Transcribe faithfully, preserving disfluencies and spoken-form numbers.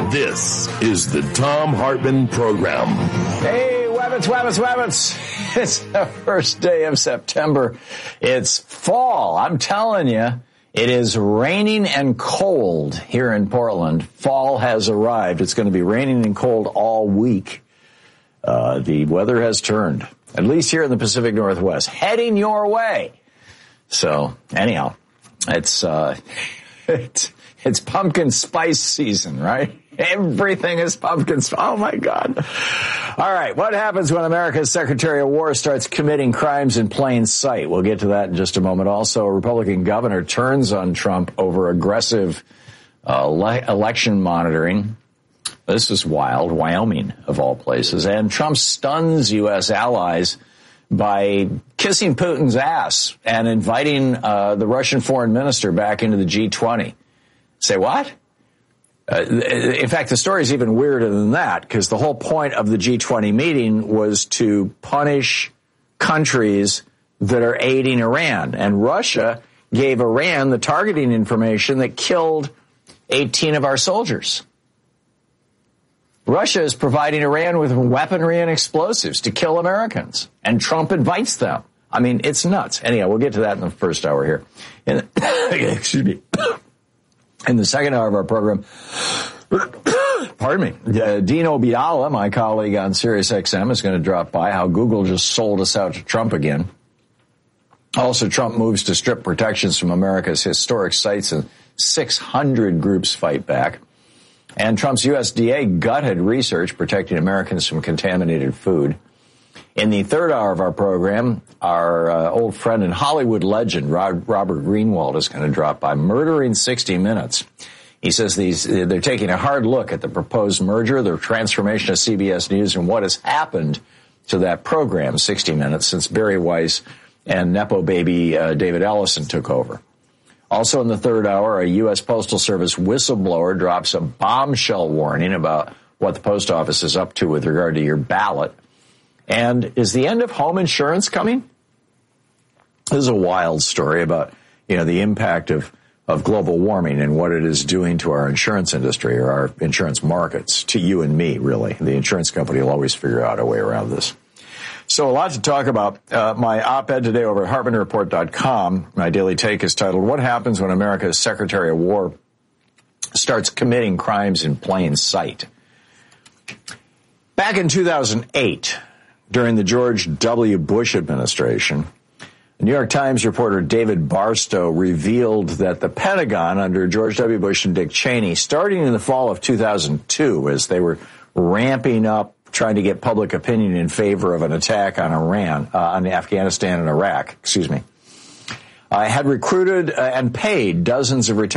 This is the Thom Hartmann Program. Hey, Wabbits, Wabbits, Wabbits. It's the first day of September. It's fall. I'm telling you, it is raining and cold here in Portland. Fall has arrived. It's going to be raining and cold all week. Uh, the weather has turned, at least here in the Pacific Northwest, heading your way. So, anyhow, it's, uh, it's, it's pumpkin spice season, right? Everything is pumpkin spice. Oh, my God. All right. What happens when America's Secretary of War starts committing crimes in plain sight? We'll get to that in just a moment. Also, a Republican governor turns on Trump over aggressive uh, le- election monitoring. This is wild. Wyoming, of all places. And Trump stuns U S allies by kissing Putin's ass and inviting uh, the Russian foreign minister back into the G twenty. Say what? Uh, in fact, the story is even weirder than that, because the whole point of the G twenty meeting was to punish countries that are aiding Iran. And Russia gave Iran the targeting information that killed eighteen of our soldiers. Russia is providing Iran with weaponry and explosives to kill Americans, and Trump invites them. I mean, it's nuts. Anyhow, we'll get to that in the first hour here. In, excuse me. In the second hour of our program, pardon me, uh, Dean Obiala, my colleague on Sirius X M, is going to drop by how Google just sold us out to Trump again. Also, Trump moves to strip protections from America's historic sites, and six hundred groups fight back. And Trump's U S D A gutted research protecting Americans from contaminated food. In the third hour of our program, our uh, old friend and Hollywood legend, Rod, Robert Greenwald, is going to drop by. Murdering sixty minutes. He says these they're taking a hard look at the proposed merger, the transformation of C B S News, and what has happened to that program, sixty minutes, since Barry Weiss and Nepo baby uh, David Ellison took over. Also in the third hour, a U S Postal Service whistleblower drops a bombshell warning about what the post office is up to with regard to your ballot. And is the end of home insurance coming? This is a wild story about, you know, the impact of, of global warming and what it is doing to our insurance industry or our insurance markets, to you and me, really. The insurance company will always figure out a way around this. So a lot to talk about. Uh, my op-ed today over at Hartmann Report dot com, my daily take is titled, What Happens When America's Secretary of War Starts Committing Crimes in Plain Sight? Back in two thousand eight, during the George W. Bush administration, New York Times reporter David Barstow revealed that the Pentagon under George W. Bush and Dick Cheney, starting in the fall of two thousand two, as they were ramping up trying to get public opinion in favor of an attack on Iran, uh, on Afghanistan and Iraq, excuse me, uh, had recruited uh, and paid dozens of retired